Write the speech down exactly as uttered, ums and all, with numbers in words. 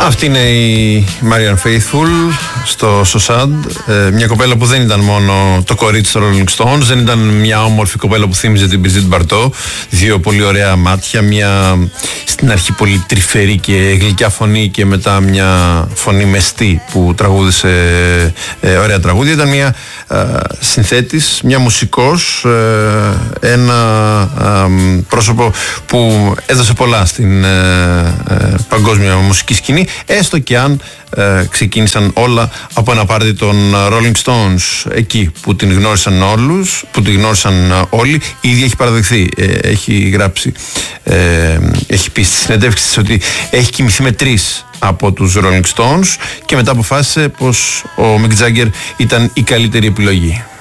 Αυτή είναι η Marianne Faithfull στο Σοσάντ, ε, μια κοπέλα που δεν ήταν μόνο το κορίτσι των Rolling Stones, δεν ήταν μια όμορφη κοπέλα που θύμιζε την Brigitte Bardot, δύο πολύ ωραία μάτια, μια στην αρχή πολύ τρυφερή και γλυκιά φωνή και μετά μια φωνή μεστή που τραγούδισε ε, ωραία τραγούδια. Ήταν μια ε, συνθέτης, μια μουσικός, ε, ένα ε, πρόσωπο που έδωσε πολλά στην ε, ε, παγκόσμια μουσική σκηνή, έστω και αν ε, ξεκίνησαν όλα από ένα πάρτι των Rolling Stones, εκεί που την γνώρισαν όλους, που την γνώρισαν όλοι. Η ίδια έχει παραδεχθεί, ε, έχει γράψει, ε, έχει πει στη συνέντευξη της ότι έχει κοιμηθεί με τρεις από τους Rolling Stones και μετά αποφάσισε πως ο Mick Jagger ήταν η καλύτερη επιλογή.